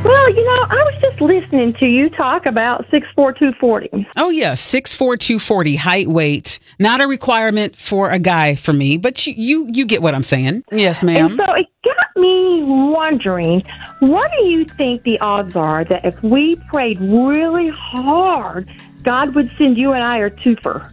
Well, I was just listening to you talk about 6'4", 240. Oh, yeah. 6'4", 240, height, weight. Not a requirement for a guy for me, but you get what I'm saying. Yes, ma'am. And so it got me wondering, what do you think the odds are that if we prayed really hard, God would send you and I a twofer?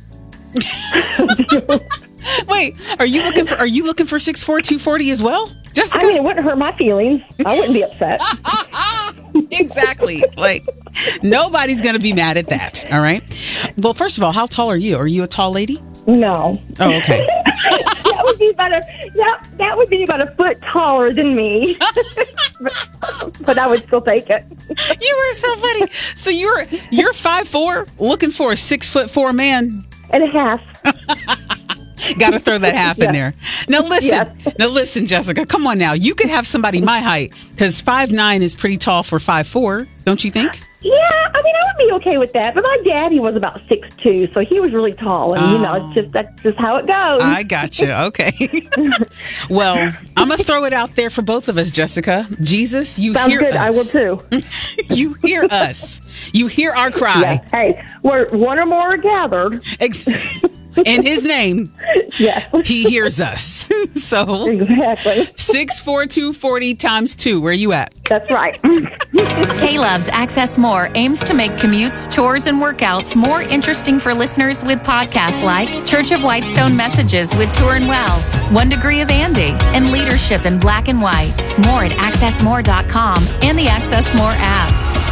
Wait, are you looking for 6'4", 240 as well, Jessica? I mean, it wouldn't hurt my feelings. I wouldn't be upset. Exactly. Like, nobody's going to be mad at that. All right. Well, first of all, how tall are you? Are you a tall lady? No. Oh, okay. That would be about a foot taller than me. but I would still take it. You were so funny. So you're 5'4", looking for a 6'4" man. And a half. Got to throw that half in there. Now listen, Jessica, come on now. You could have somebody my height, because 5'9" is pretty tall for 5'4", don't you think? Yeah, I mean, I would be okay with that. But my daddy was about 6'2", so he was really tall. And, that's just how it goes. I got you. Okay. Well, I'm going to throw it out there for both of us, Jessica. Jesus, you Sounds hear good. us. I will, too. You hear us. You hear our cry. Yeah. Hey, where one or more are gathered. In his name, yes, he hears us. So exactly. 6'4", 240 times 2. Where are you at? That's right. K-Love's Access More aims to make commutes, chores, and workouts more interesting for listeners with podcasts like Church of Whitestone Messages with Turin Wells, 1 Degree of Andy, and Leadership in Black and White. More at accessmore.com and the Access More app.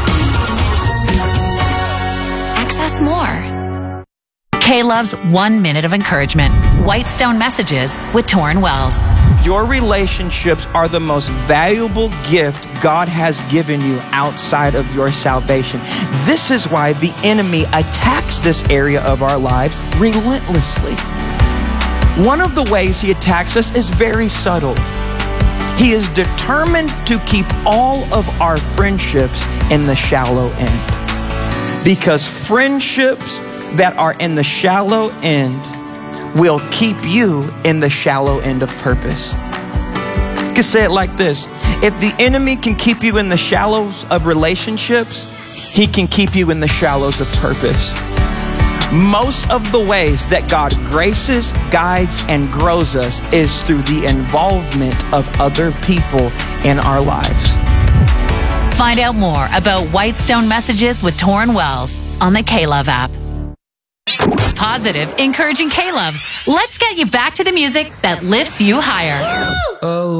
Access More. K-Love's 1 minute of encouragement. Whitestone Messages with Turin Wells. Your relationships are the most valuable gift God has given you outside of your salvation. This is why the enemy attacks this area of our lives relentlessly. One of the ways he attacks us is very subtle. He is determined to keep all of our friendships in the shallow end. Because friendships that are in the shallow end will keep you in the shallow end of purpose. You can say it like this: if the enemy can keep you in the shallows of relationships, he can keep you in the shallows of purpose. Most of the ways that God graces, guides, and grows us is through the involvement of other people in our lives. Find out more about Whitestone Messages with Turin Wells on the K-Love app. Positive, encouraging K-Love. Let's get you back to the music that lifts you higher. Oh.